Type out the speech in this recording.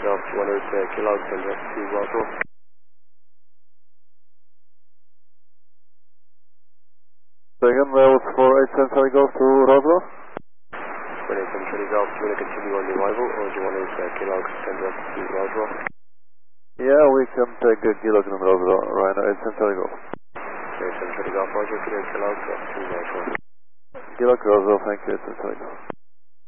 Golf, do you want to Kilo Alexander to Roswell? Second, that was for 8 Charlie Golf to Roswell. 27 Charlie Golf, do you want to continue on the arrival, or do you want to Kilo Alexander to Roswell? Yeah, we can take Kilo Alexander Roswell right now, 8 Charlie Golf. 27 Charlie Golf, Roger, Kilo Alexander to Roswell. Kilo Roswell, thank you, 8 Charlie Golf.